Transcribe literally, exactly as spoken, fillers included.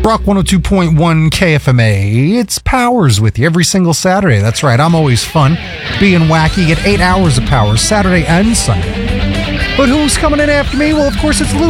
Rock one oh two point one K F M A. It's Powers with you every single Saturday. That's right. I'm always fun, being wacky. Get eight hours of Powers, Saturday and Sunday. But who's coming in after me? Well, of course, it's Lou.